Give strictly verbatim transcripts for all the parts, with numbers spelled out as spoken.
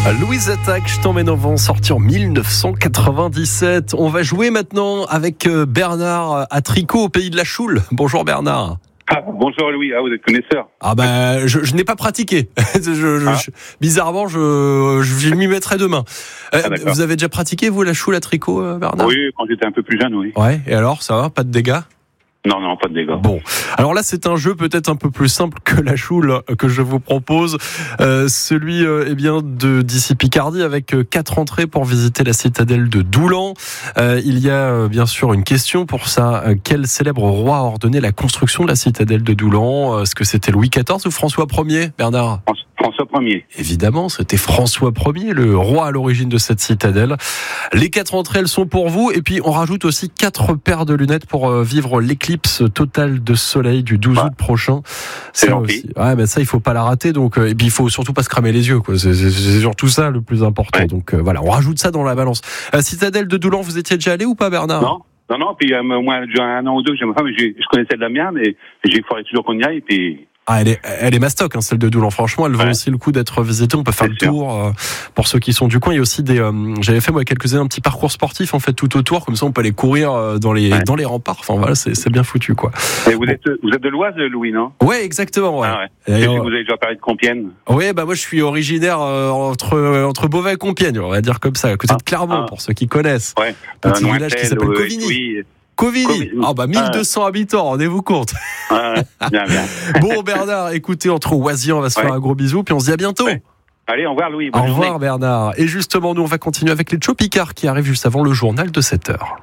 Louise Attaque, je t'emmène en vent, sorti en dix-neuf cent quatre-vingt-dix-sept. On va jouer maintenant avec Bernard à Tricot, au pays de la Choule. Bonjour Bernard. Ah, bonjour Louis, ah, vous êtes connaisseur. Ah ben, je, je n'ai pas pratiqué. je, je, ah. je, bizarrement, je, je, je m'y mettrai demain. Euh, ah, vous avez déjà pratiqué, vous, la Choule à Tricot, Bernard ? Oui, quand j'étais un peu plus jeune, oui. Ouais, et alors, ça va ? Pas de dégâts ? Non, non, pas de dégâts. Bon, alors là, c'est un jeu peut-être un peu plus simple que la Choule que je vous propose. Euh, celui euh, eh bien, de d'ici Picardie, avec euh, quatre entrées pour visiter la citadelle de Doulan. Euh, il y a euh, bien sûr une question pour ça. Euh, quel célèbre roi a ordonné la construction de la citadelle de Doulan ? Est-ce que c'était Louis quatorze ou François Ier, Bernard ? François Ier. Évidemment, c'était François Ier, le roi à l'origine de cette citadelle. Les quatre entrées, elles sont pour vous. Et puis, on rajoute aussi quatre paires de lunettes pour euh, vivre l'éclipse totale de soleil du douze août prochain. C'est ça aussi. Ouais, mais ça, il faut pas la rater. Donc, euh, et puis, il faut surtout pas se cramer les yeux, quoi. C'est, c'est, c'est surtout ça le plus important. Ouais. Donc, euh, voilà, on rajoute ça dans la balance. Euh, citadelle de Doulan, vous étiez déjà allé ou pas, Bernard ? Non. Non, non, puis euh, moi, j'ai un an ou deux, j'ai ma femme, j'ai, je connaissais de la mienne, mais j'ai faudrait toujours qu'on y aille, puis... Ah, elle est, elle est mastoc, hein, celle de Doulan. Franchement, elle vaut ouais. aussi le coup d'être visitée. On peut faire c'est le tour euh, pour ceux qui sont du coin. Il y a aussi des. Euh, j'avais fait moi quelques années un petit parcours sportif en fait tout autour, comme ça on peut aller courir euh, dans les ouais. dans les remparts. Enfin voilà, c'est, c'est bien foutu quoi. Et vous bon. êtes vous êtes de l'Oise, Louis, non ? Ouais, exactement. Ouais. Ah ouais. Et et euh, vous avez déjà parlé de Compiègne ? Oui, bah moi je suis originaire euh, entre euh, entre Beauvais et Compiègne, on va dire comme ça, à côté ah. de Clermont ah. pour ceux qui connaissent. Ouais. Petit euh, village qui s'appelle Covigny. Oui. Covigny. Ah bah mille deux cents ah. habitants, rendez-vous compte. Ah, bien, bien. Bon Bernard, écoutez, entre Oisillons, on va se ouais. faire un gros bisou, puis on se dit à bientôt. Ouais. Allez, au revoir Louis. Au revoir journée. Bernard. Et justement, nous on va continuer avec les Chopicars qui arrivent juste avant le journal de sept heures.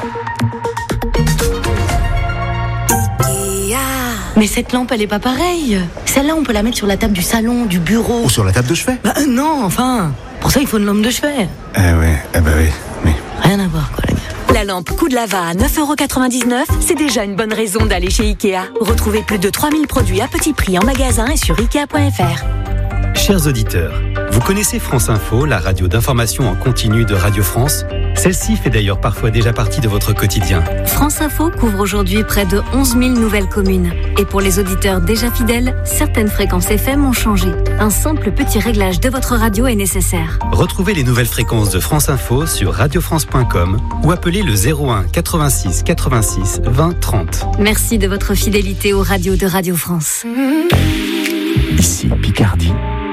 Mais cette lampe, elle est pas pareille. Celle-là, on peut la mettre sur la table du salon, du bureau. Ou sur la table de chevet. Bah euh, non, enfin. Pour ça, il faut une lampe de chevet. Eh ouais, eh bah oui, oui. Rien à voir, quoi, les gars. La lampe Coup de Lava à neuf euros quatre-vingt-dix-neuf, c'est déjà une bonne raison d'aller chez Ikea. Retrouvez plus de trois mille produits à petit prix en magasin et sur ikea point f r. Chers auditeurs, vous connaissez France Info, la radio d'information en continu de Radio France ? Celle-ci fait d'ailleurs parfois déjà partie de votre quotidien. France Info couvre aujourd'hui près de onze mille nouvelles communes. Et pour les auditeurs déjà fidèles, certaines fréquences F M ont changé. Un simple petit réglage de votre radio est nécessaire. Retrouvez les nouvelles fréquences de France Info sur radio france point com ou appelez le zéro un quatre-vingt-six quatre-vingt-six vingt trente. Merci de votre fidélité aux radios de Radio France. Ici Picardie.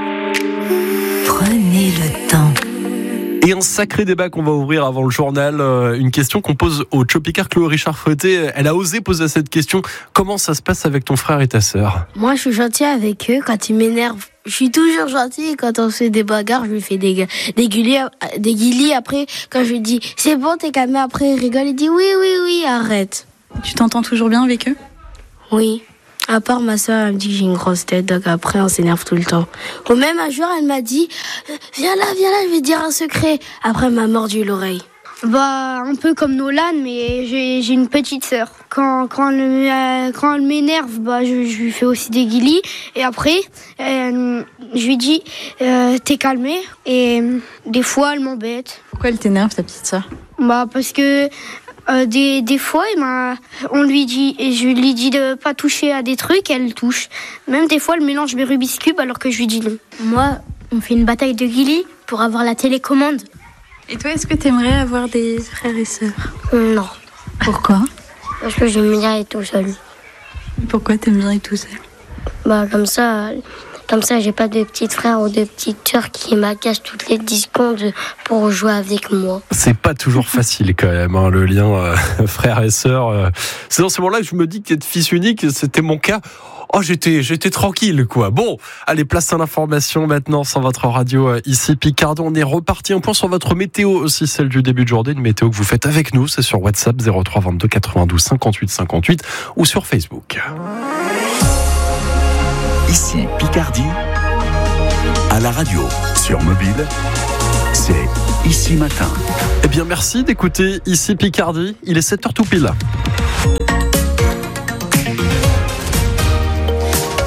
Prenez le temps. Et un sacré débat qu'on va ouvrir avant le journal. Euh, une question qu'on pose au Chopicard Chloé Richard Fouetté. Elle a osé poser cette question. Comment ça se passe avec ton frère et ta sœur ? Moi, je suis gentil avec eux quand ils m'énervent. Je suis toujours gentil et quand on fait des bagarres, je lui fais des, des guillis, des guillis. Après, quand je lui dis c'est bon, t'es calmé, après il rigole, il dit oui, oui, oui, arrête. Tu t'entends toujours bien avec eux ? Oui. À part ma soeur, elle me dit que j'ai une grosse tête, donc après on s'énerve tout le temps. Ou même un jour, elle m'a dit viens là, viens là, je vais te dire un secret. Après, elle m'a mordu l'oreille. Bah, un peu comme Nolan, mais j'ai, j'ai une petite sœur. Quand, quand, elle, euh, quand elle m'énerve, bah, je, je lui fais aussi des guillis. Et après, euh, je lui dis euh, t'es calmé. Et euh, des fois, elle m'embête. Pourquoi elle t'énerve, ta petite sœur ? Bah, parce que Euh, des, des fois, il m'a, on lui dit, et je lui dis de pas toucher à des trucs, elle touche. Même des fois, elle mélange mes Rubik's Cube alors que je lui dis non. Moi, on fait une bataille de guillis pour avoir la télécommande. Et toi, est-ce que tu aimerais avoir des frères et sœurs ? euh, Non. Pourquoi ? Parce que j'aime bien être tout seul. Pourquoi t'aimes bien être tout seul ? Bah, comme ça... Comme ça, j'ai pas de petits frères ou de petites sœurs qui m'agacent toutes les dix secondes pour jouer avec moi. C'est pas toujours facile quand même, hein, le lien euh, frère et sœur. Euh. C'est dans ce moment-là que je me dis qu'être fils unique, c'était mon cas. Oh, j'étais, j'étais tranquille, quoi. Bon, allez, place à l'information maintenant sur votre radio euh, ici Picardie. On est reparti un point sur votre météo aussi, celle du début de journée, une météo que vous faites avec nous. C'est sur WhatsApp zéro trois vingt-deux quatre-vingt-douze cinquante-huit cinquante-huit ou sur Facebook. Ici Picardie, à la radio, sur mobile, c'est Ici Matin. Eh bien merci d'écouter Ici Picardie, il est sept heures tout pile.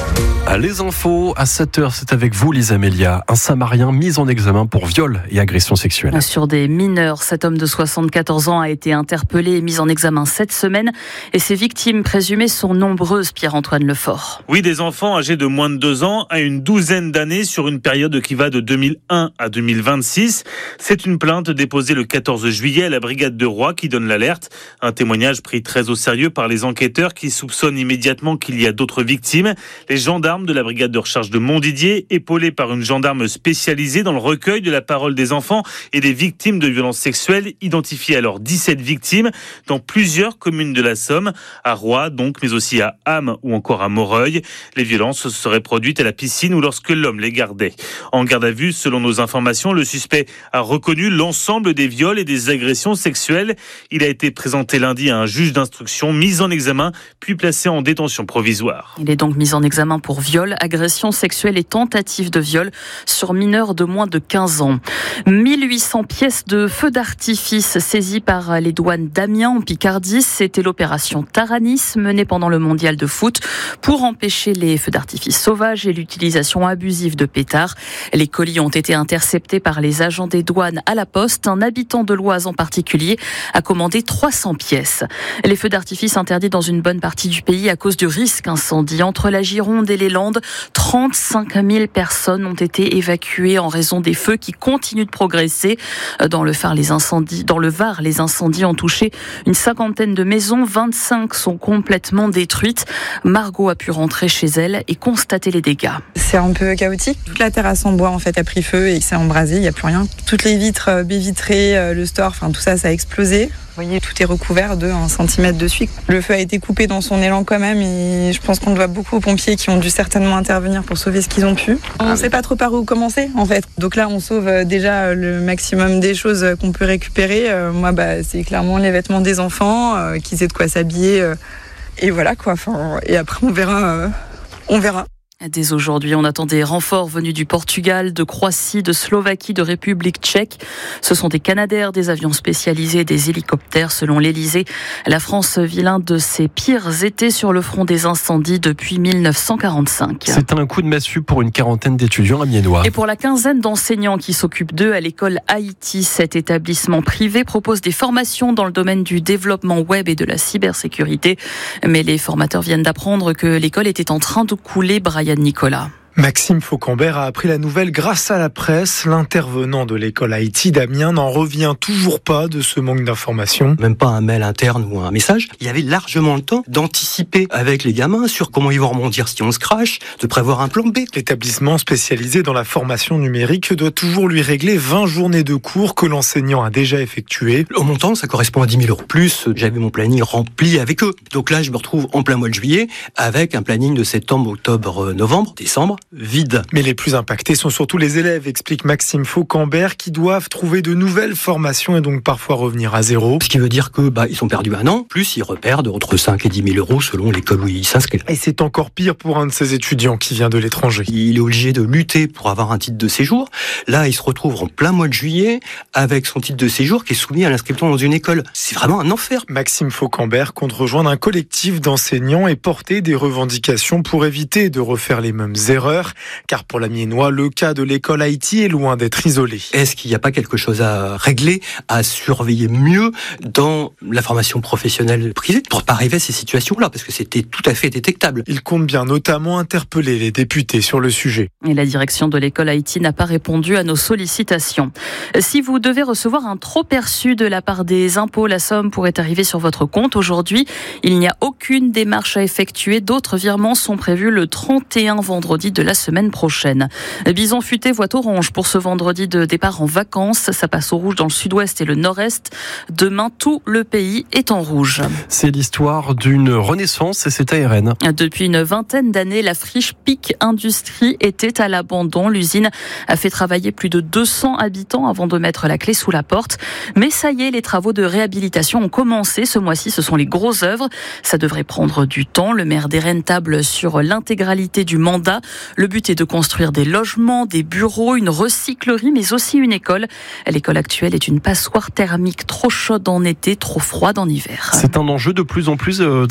Les infos à sept heures, c'est avec vous Lisa Melia. Un Samarien mis en examen pour viol et agression sexuelle. Sur des mineurs, cet homme de soixante-quatorze ans a été interpellé et mis en examen cette semaine. Et ses victimes présumées sont nombreuses, Pierre-Antoine Lefort. Oui, des enfants âgés de moins de deux ans à une douzaine d'années sur une période qui va de deux mille un à deux mille vingt-six. C'est une plainte déposée le quatorze juillet à la brigade de Roy qui donne l'alerte. Un témoignage pris très au sérieux par les enquêteurs qui soupçonnent immédiatement qu'il y a d'autres victimes. Les gendarmes de la brigade de recherche de Montdidier, épaulés par une gendarme spécialisée dans le recueil de la parole des enfants et des victimes de violences sexuelles, identifient alors dix-sept victimes dans plusieurs communes de la Somme, à Roy donc, mais aussi à Ham ou encore à Moreuil. Les violences se seraient produites à la piscine ou lorsque l'homme les gardait. En garde à vue, selon nos informations, le suspect a reconnu l'ensemble des viols et des agressions sexuelles. Il a été présenté lundi à un juge d'instruction, mis en examen, puis placé en détention provisoire. Il est donc mis en examen pour viol, agression sexuelle et tentative de viol sur mineurs de moins de quinze ans. mille huit cents pièces de feux d'artifice saisies par les douanes d'Amiens en Picardie. C'était l'opération Taranis menée pendant le mondial de foot pour empêcher les feux d'artifice sauvages et l'utilisation abusive de pétards. Les colis ont été interceptés par les agents des douanes à la poste. Un habitant de l'Oise en particulier a commandé trois cents pièces. Les feux d'artifice interdits dans une bonne partie du pays à cause du risque incendie entre la Gironde et les Landes. trente-cinq mille personnes ont été évacuées en raison des feux qui continuent de progresser. Dans le Var, les incendies, dans le Var, les incendies ont touché une cinquantaine de maisons. vingt-cinq sont complètement détruites. Margot a pu rentrer chez elle et constater les dégâts. C'est un peu chaotique. Toute la terrasse en bois en fait a pris feu et s'est embrasée. Il n'y a plus rien. Toutes les vitres, baies vitrées, le store, enfin tout ça, ça a explosé. Vous voyez, tout est recouvert de un centimètre de suie. Le feu a été coupé dans son élan quand même et je pense qu'on doit beaucoup aux pompiers qui ont dû certainement intervenir pour sauver ce qu'ils ont pu. On ne sait pas trop par où commencer en fait. Donc là, on sauve déjà le maximum des choses qu'on peut récupérer. Euh, moi, bah, c'est clairement les vêtements des enfants, euh, qu'ils aient de quoi s'habiller. Euh, et voilà quoi. Enfin, et après, on verra. Euh, on verra. Dès aujourd'hui, on attend des renforts venus du Portugal, de Croatie, de Slovaquie, de République tchèque. Ce sont des Canadair, des avions spécialisés, des hélicoptères. Selon l'Élysée, la France vit l'un de ses pires étés sur le front des incendies depuis mille neuf cent quarante-cinq. C'est un coup de massue pour une quarantaine d'étudiants amiénois. Et pour la quinzaine d'enseignants qui s'occupent d'eux à l'école Haïti, cet établissement privé propose des formations dans le domaine du développement web et de la cybersécurité. Mais les formateurs viennent d'apprendre que l'école était en train de couler. Brian Nicolas. Maxime Faucambert a appris la nouvelle grâce à la presse. L'intervenant de l'école Haïti d'Amiens n'en revient toujours pas de ce manque d'informations. Même pas un mail interne ou un message. Il y avait largement le temps d'anticiper avec les gamins sur comment ils vont rebondir si on se crache, de prévoir un plan B. L'établissement spécialisé dans la formation numérique doit toujours lui régler vingt journées de cours que l'enseignant a déjà effectuées. Au montant, ça correspond à dix mille euros. Plus, j'avais mon planning rempli avec eux. Donc là, je me retrouve en plein mois de juillet avec un planning de septembre, octobre, novembre, décembre. Vide. Mais les plus impactés sont surtout les élèves, explique Maxime Faucambert, qui doivent trouver de nouvelles formations et donc parfois revenir à zéro. Ce qui veut dire que bah ils sont perdus un an, plus ils repèrent entre cinq et dix mille euros selon l'école où ils s'inscrivent. Et c'est encore pire pour un de ces étudiants qui vient de l'étranger. Il est obligé de lutter pour avoir un titre de séjour. Là, il se retrouve en plein mois de juillet avec son titre de séjour qui est soumis à l'inscription dans une école. C'est vraiment un enfer. Maxime Faucambert compte rejoindre un collectif d'enseignants et porter des revendications pour éviter de refaire les mêmes erreurs. Car pour l'Amiénois, le cas de l'école Haïti est loin d'être isolé. Est-ce qu'il n'y a pas quelque chose à régler, à surveiller mieux dans la formation professionnelle privée pour ne pas arriver à ces situations-là? Parce que c'était tout à fait détectable. Il compte bien notamment interpeller les députés sur le sujet. Et la direction de l'école Haïti n'a pas répondu à nos sollicitations. Si vous devez recevoir un trop perçu de la part des impôts, la somme pourrait arriver sur votre compte. Aujourd'hui, il n'y a aucune démarche à effectuer. D'autres virements sont prévus le trente et un vendredi de la semaine prochaine. Bison Futé voit orange pour ce vendredi de départ en vacances. Ça passe au rouge dans le sud-ouest et le nord-est. Demain, tout le pays est en rouge. C'est l'histoire d'une renaissance et c'est à R N. Depuis une vingtaine d'années, la friche Pic Industrie était à l'abandon. L'usine a fait travailler plus de deux cents habitants avant de mettre la clé sous la porte. Mais ça y est, les travaux de réhabilitation ont commencé. Ce mois-ci, ce sont les grosses œuvres. Ça devrait prendre du temps. Le maire des Rennes table sur l'intégralité du mandat. Le but est de construire des logements, des bureaux, une recyclerie, mais aussi une école. L'école actuelle est une passoire thermique trop chaude en été, trop froide en hiver. C'est un enjeu de plus en plus